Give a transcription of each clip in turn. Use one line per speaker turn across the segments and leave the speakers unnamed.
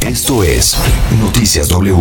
Esto es Noticias W.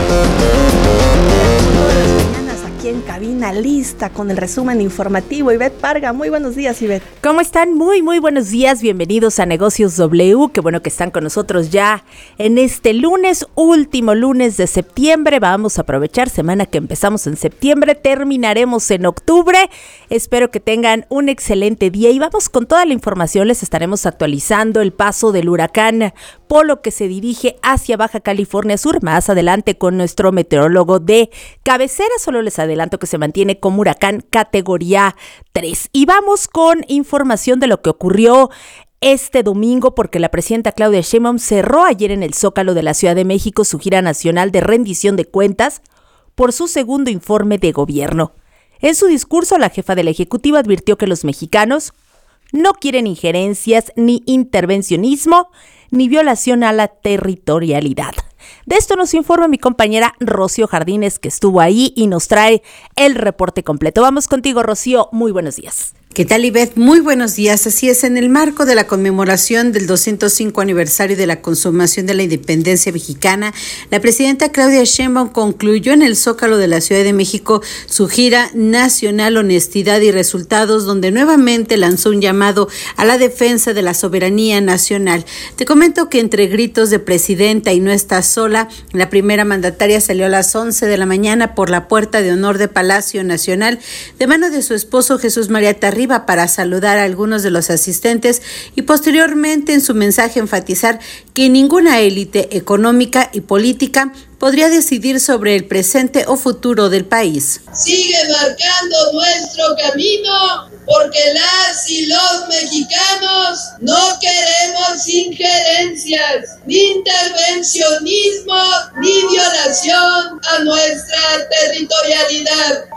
Aquí en cabina, lista con el resumen informativo. Ivette Parga, muy buenos días, Ivette.
¿Cómo están? Muy buenos días, bienvenidos a Negocios W, qué bueno que están con nosotros ya en este lunes, último lunes de septiembre. Vamos a aprovechar, semana que empezamos en septiembre, terminaremos en octubre. Espero que tengan un excelente día y vamos con toda la información. Les estaremos actualizando el paso del huracán Polo que se dirige hacia Baja California Sur, más adelante con nuestro meteorólogo de cabecera. Solo les adelanto que se mantiene como huracán categoría 3. Y vamos con información de lo que ocurrió este domingo, porque la presidenta Claudia Sheinbaum cerró ayer en el Zócalo de la Ciudad de México su gira nacional de rendición de cuentas por su segundo informe de gobierno. En su discurso, la jefa del Ejecutivo advirtió que los mexicanos no quieren injerencias, ni intervencionismo, ni violación a la territorialidad. De esto nos informa mi compañera Rocío Jardines, que estuvo ahí y nos trae el reporte completo. Vamos contigo, Rocío. Muy buenos días.
¿Qué tal, Ivette? Muy buenos días. Así es, en el marco de la conmemoración del 205 aniversario de la consumación de la independencia mexicana, la presidenta Claudia Sheinbaum concluyó en el Zócalo de la Ciudad de México su gira nacional Honestidad y Resultados, donde nuevamente lanzó un llamado a la defensa de la soberanía nacional. Te comento que entre gritos de presidenta y no está sola, la primera mandataria salió a las 11 de la mañana por la puerta de honor de Palacio Nacional de mano de su esposo Jesús María Tarriba para saludar a algunos de los asistentes y posteriormente en su mensaje enfatizar que ninguna élite económica y política podría decidir sobre el presente o futuro del país.
Sigue marcando nuestro camino porque las y los mexicanos no queremos injerencias, ni intervencionismo, ni violación a nuestra territorialidad.